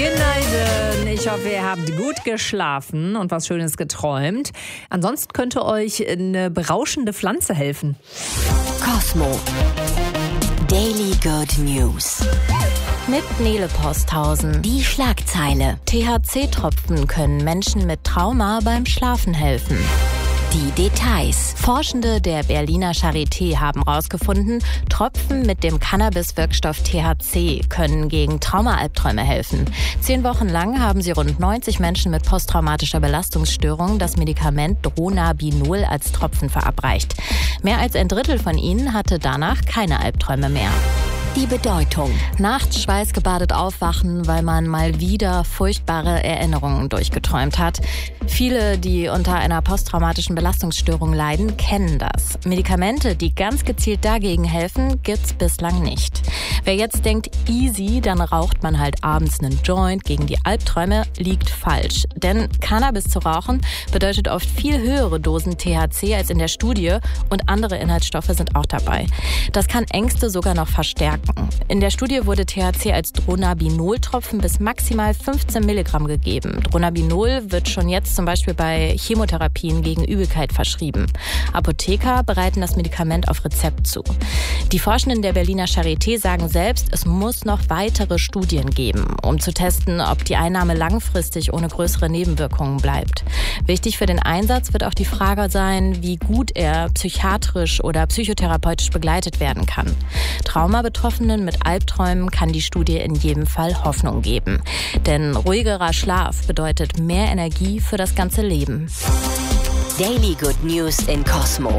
Schneiden. Ich hoffe, ihr habt gut geschlafen und was Schönes geträumt. Ansonsten könnte euch eine berauschende Pflanze helfen. Cosmo. Daily Good News. Mit Nele Posthausen. Die Schlagzeile. THC-Tropfen können Menschen mit Trauma beim Schlafen helfen. Die Details. Forschende der Berliner Charité haben herausgefunden, Tropfen mit dem Cannabis-Wirkstoff THC können gegen Trauma-Albträume helfen. 10 Wochen lang haben sie rund 90 Menschen mit posttraumatischer Belastungsstörung das Medikament Dronabinol als Tropfen verabreicht. Mehr als ein Drittel von ihnen hatte danach keine Albträume mehr. Die Bedeutung. Nachts schweißgebadet aufwachen, weil man mal wieder furchtbare Erinnerungen durchgeträumt hat. Viele, die unter einer posttraumatischen Belastungsstörung leiden, kennen das. Medikamente, die ganz gezielt dagegen helfen, gibt's bislang nicht. Wer jetzt denkt, easy, dann raucht man halt abends einen Joint gegen die Albträume, liegt falsch. Denn Cannabis zu rauchen bedeutet oft viel höhere Dosen THC als in der Studie und andere Inhaltsstoffe sind auch dabei. Das kann Ängste sogar noch verstärken. In der Studie wurde THC als Dronabinol-Tropfen bis maximal 15 Milligramm gegeben. Dronabinol wird schon jetzt zum Beispiel bei Chemotherapien gegen Übelkeit verschrieben. Apotheker bereiten das Medikament auf Rezept zu. Die Forschenden der Berliner Charité sagen selbst, es muss noch weitere Studien geben, um zu testen, ob die Einnahme langfristig ohne größere Nebenwirkungen bleibt. Wichtig für den Einsatz wird auch die Frage sein, wie gut er psychiatrisch oder psychotherapeutisch begleitet werden kann. Traumabetroffenen mit Albträumen kann die Studie in jedem Fall Hoffnung geben. Denn ruhigerer Schlaf bedeutet mehr Energie für das ganze Leben. Daily Good News in Cosmo.